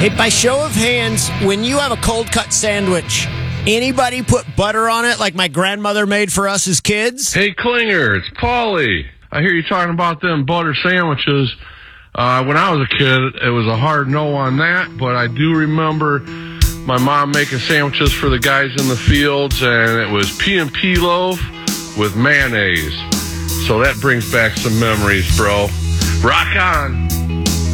Hey, by show of hands, when you have a cold cut sandwich, anybody put butter on it like my grandmother made for us as kids? Hey, Klinger, it's Paulie. I hear you talking about them butter sandwiches. When I was a kid, it was a hard no on that, but I do remember my mom making sandwiches for the guys in the fields, and it was P&P loaf with mayonnaise. So that brings back some memories, bro. Rock on.